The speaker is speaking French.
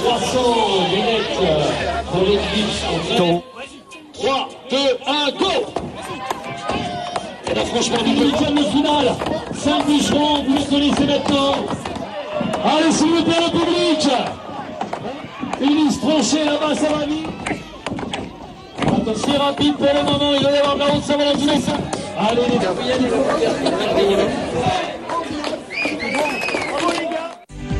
300 lunettes pour l'équipe. 3, 2, 1, go! Et là, franchement, du huitième de finale, Saint-Boucheron, vous le connaissez maintenant. Allez, s'il vous plaît, le public! Ulysse Tronchet, là-bas, ça va vite. C'est rapide pour le moment, il va y avoir de la haute, ça va dans tous les sens. Allez, les gars,